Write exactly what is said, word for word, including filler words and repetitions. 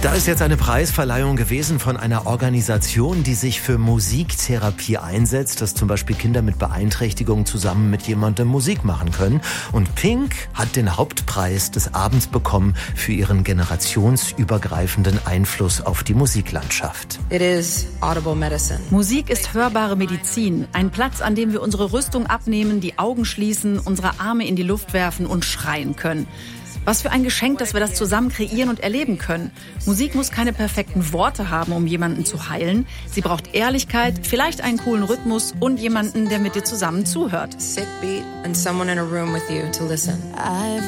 Da ist jetzt eine Preisverleihung gewesen von einer Organisation, die sich für Musiktherapie einsetzt, dass zum Beispiel Kinder mit Beeinträchtigungen zusammen mit jemandem Musik machen können. Und Pink hat den Hauptpreis des Abends bekommen für ihren generationsübergreifenden Einfluss auf die Musiklandschaft. It is audible medicine. Musik ist hörbare Medizin. Ein Platz, an dem wir unsere Rüstung abnehmen, die Augen schließen, unsere Arme in die Luft werfen und schreien können. Was für ein Geschenk, dass wir das zusammen kreieren und erleben können. Musik muss keine perfekten Worte haben, um jemanden zu heilen. Sie braucht Ehrlichkeit, vielleicht einen coolen Rhythmus und jemanden, der mit dir zusammen zuhört. Sick beat and someone in a room with you to listen.